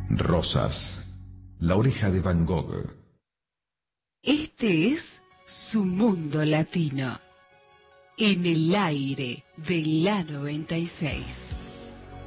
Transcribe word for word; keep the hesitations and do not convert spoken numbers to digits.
Rosas, La oreja de Van Gogh. Este es Su Mundo Latino, en el aire de la noventa y seis.